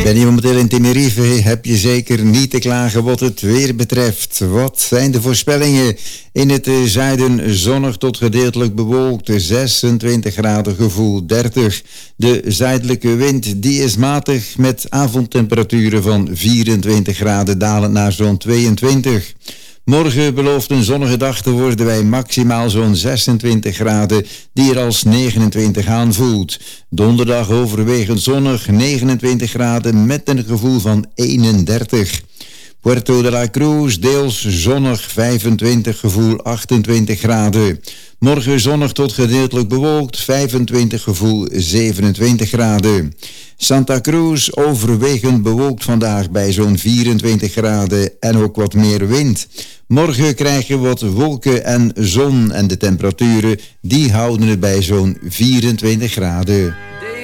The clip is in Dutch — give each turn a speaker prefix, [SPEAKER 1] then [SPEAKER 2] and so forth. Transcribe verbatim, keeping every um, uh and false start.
[SPEAKER 1] Ben je momenteel in Tenerife, heb je zeker niet te klagen wat het weer betreft. Wat zijn de voorspellingen? In het zuiden zonnig tot gedeeltelijk bewolkt, zesentwintig graden, gevoel dertig. De zuidelijke wind die is matig met avondtemperaturen van vierentwintig graden dalend naar zo'n tweeëntwintig. Morgen belooft een zonnige dag te worden bij maximaal zo'n zesentwintig graden, die er als negenentwintig aanvoelt. Donderdag overwegend zonnig, negenentwintig graden met een gevoel van eenendertig. Puerto de la Cruz deels zonnig, vijfentwintig, gevoel achtentwintig graden. Morgen zonnig tot gedeeltelijk bewolkt, vijfentwintig, gevoel zevenentwintig graden. Santa Cruz overwegend bewolkt vandaag bij zo'n vierentwintig graden en ook wat meer wind. Morgen krijgen we wat wolken en zon en de temperaturen die houden het bij zo'n vierentwintig graden.